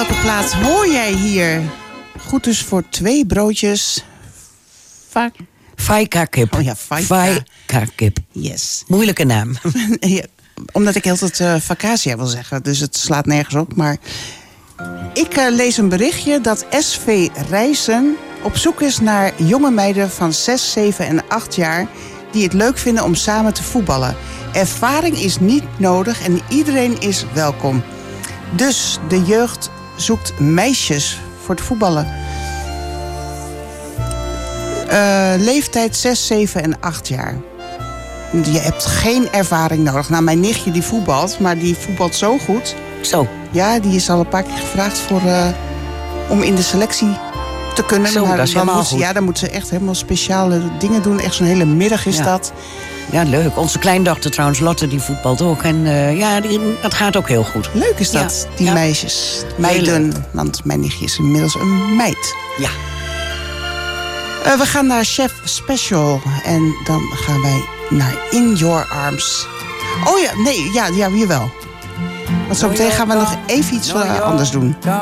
welke plaats hoor jij hier? Goed dus voor 2 broodjes. Faika-kip. Oh ja, Faika-kip. Yes. Moeilijke naam. Ja, omdat ik altijd Vacasia wil zeggen. Dus het slaat nergens op. Maar ik lees een berichtje dat SV Rijssen op zoek is naar jonge meiden van 6, 7 en 8 jaar... die het leuk vinden om samen te voetballen. Ervaring is niet nodig en iedereen is welkom. Dus de jeugd zoekt meisjes voor het voetballen. Leeftijd 6, 7 en 8 jaar. Je hebt geen ervaring nodig. Nou, mijn nichtje die voetbalt, maar die voetbalt zo goed. Zo. Ja, die is al een paar keer gevraagd om in de selectie te kunnen. Zo, maar dat is helemaal goed. Ja, dan moet ze echt helemaal speciale dingen doen. Echt zo'n hele middag is dat. Ja, leuk. Onze kleindochter trouwens, Lotte, die voetbalt ook. En dat gaat ook heel goed. Leuk is dat, Ja. die Ja. meisjes. Meiden, want mijn nichtje is inmiddels een meid. Ja. We gaan naar Chef Special. En dan gaan wij naar In Your Arms. Oh ja, nee, ja, jawel. Want zo meteen gaan we nog even iets anders doen.